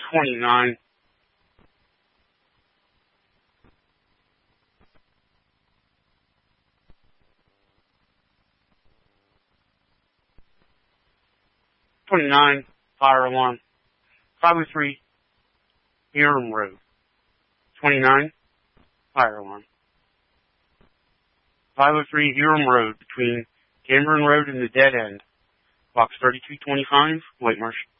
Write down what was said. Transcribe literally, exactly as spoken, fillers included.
twenty-nine. twenty-nine, fire alarm. five oh three, Hiram Road. twenty-nine, fire alarm. five oh three Hiram Road between Cameron Road and the dead end. Box thirty-two twenty-five, White Marsh.